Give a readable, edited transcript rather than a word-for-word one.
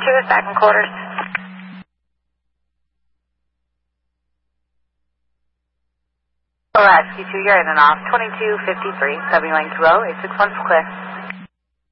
is back in quarters. Alaska 2, you're in and off. 2253, W lane to row, 861 is clear.